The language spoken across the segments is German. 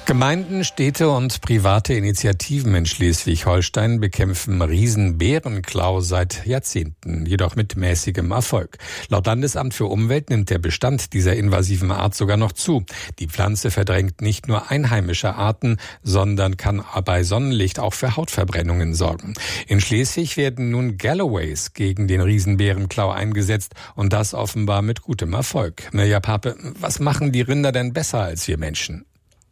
Gemeinden, Städte und private Initiativen in Schleswig-Holstein bekämpfen Riesenbärenklau seit Jahrzehnten, jedoch mit mäßigem Erfolg. Laut Landesamt für Umwelt nimmt der Bestand dieser invasiven Art sogar noch zu. Die Pflanze verdrängt nicht nur einheimische Arten, sondern kann bei Sonnenlicht auch für Hautverbrennungen sorgen. In Schleswig werden nun Galloways gegen den Riesenbärenklau eingesetzt und das offenbar mit gutem Erfolg. Mirja Pape, was machen die Rinder denn besser als wir Menschen?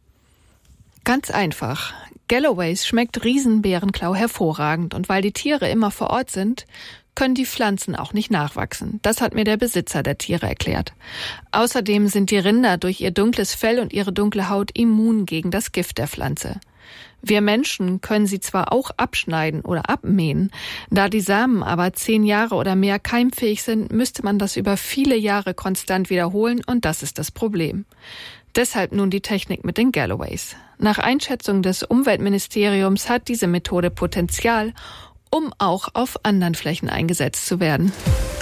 Ganz einfach. Galloways schmeckt Riesenbärenklau hervorragend und weil die Tiere immer vor Ort sind, können die Pflanzen auch nicht nachwachsen. Das hat mir der Besitzer der Tiere erklärt. Außerdem sind die Rinder durch ihr dunkles Fell und ihre dunkle Haut immun gegen das Gift der Pflanze. Wir Menschen können sie zwar auch abschneiden oder abmähen, da die Samen aber 10 Jahre oder mehr keimfähig sind, müsste man das über viele Jahre konstant wiederholen und das ist das Problem. Deshalb nun die Technik mit den Galloways. Nach Einschätzung des Umweltministeriums hat diese Methode Potenzial, um auch auf anderen Flächen eingesetzt zu werden.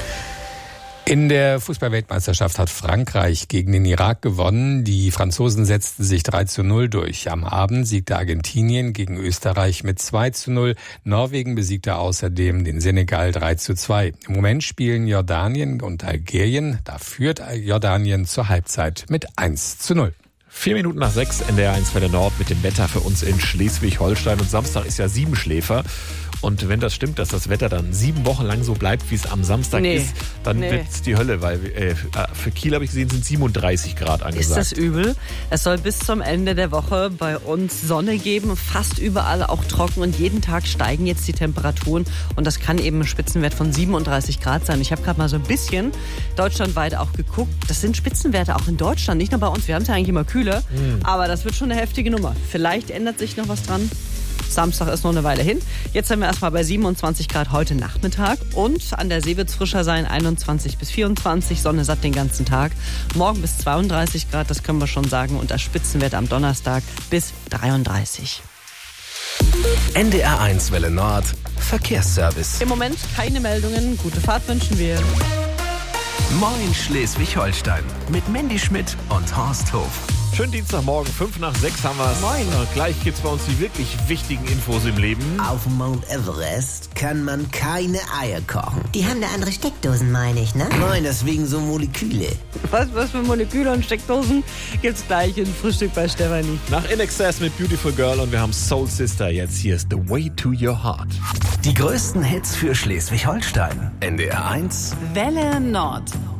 In der Fußball-Weltmeisterschaft hat Frankreich gegen den Irak gewonnen. Die Franzosen setzten sich 3:0 durch. Am Abend siegte Argentinien gegen Österreich mit 2:0. Norwegen besiegte außerdem den Senegal 3:2. Im Moment spielen Jordanien und Algerien. Da führt Jordanien zur Halbzeit mit 1:0. 4 Minuten nach 6 NDR 1 Welle Nord mit dem Wetter für uns in Schleswig-Holstein. Und Samstag ist ja Siebenschläfer. Und wenn das stimmt, dass das Wetter dann 7 Wochen lang so bleibt, wie es am Samstag ist, dann wird es die Hölle, weil für Kiel, habe ich gesehen, sind 37 Grad angesagt. Ist das übel? Es soll bis zum Ende der Woche bei uns Sonne geben, fast überall auch trocken und jeden Tag steigen jetzt die Temperaturen und das kann eben ein Spitzenwert von 37 Grad sein. Ich habe gerade mal so ein bisschen deutschlandweit auch geguckt. Das sind Spitzenwerte auch in Deutschland, nicht nur bei uns. Wir haben es ja eigentlich immer kühler, aber das wird schon eine heftige Nummer. Vielleicht ändert sich noch was dran. Samstag ist noch eine Weile hin. Jetzt sind wir erstmal bei 27 Grad heute Nachmittag und an der See wird es frischer sein, 21 bis 24, Sonne satt den ganzen Tag. Morgen bis 32 Grad, das können wir schon sagen, und das Spitzenwert am Donnerstag bis 33. NDR 1 Welle Nord, Verkehrsservice. Im Moment keine Meldungen, gute Fahrt wünschen wir. Moin Schleswig-Holstein mit Mandy Schmidt und Horst Hof. Schönen Dienstagmorgen, 5 nach 6 haben wir es. Moin. Gleich gibt's bei uns die wirklich wichtigen Infos im Leben. Auf Mount Everest kann man keine Eier kochen. Die haben da andere Steckdosen, meine ich, ne? Nein, deswegen so Moleküle. Was für Moleküle und Steckdosen gibt's gleich in Frühstück bei Stefanie. Nach In Excess mit Beautiful Girl und wir haben Soul Sister. Jetzt hier ist The Way to Your Heart. Die größten Hits für Schleswig-Holstein. NDR 1 Welle Nord.